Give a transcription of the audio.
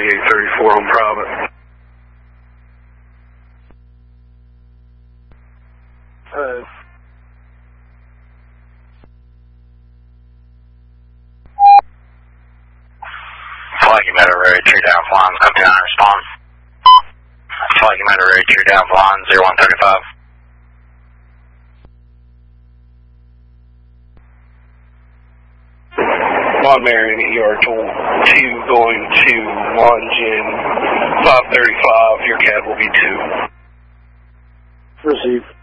2834 on private. Flag you better road, true down flying, copy on response. Flag you better road, true down flying, 0135. Mon Marion, ER2 going to Longin 535, your CAD will be 2. Receive.